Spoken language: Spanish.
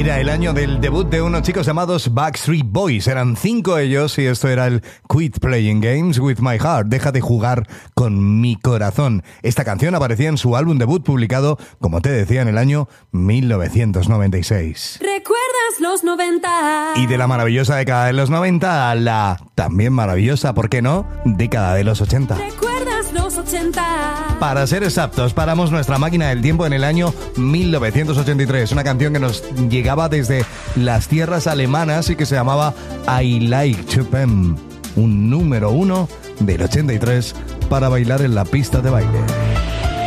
Era el año del debut de unos chicos llamados Backstreet Boys. Eran 5 ellos y esto era el Quit Playing Games with My Heart. Deja de jugar con mi corazón. Esta canción aparecía en su álbum debut publicado, como te decía, en el año 1996. ¿Recuerdas los 90? Y de la maravillosa década de los 90 a la también maravillosa, ¿por qué no?, década de los 80. ¿Recuerdas los 80? Para ser exactos, paramos nuestra máquina del tiempo en el año 1983. Una canción que nos llegaba desde las tierras alemanas y que se llamaba I Like Chopin. Un número 1 del 83 para bailar en la pista de baile.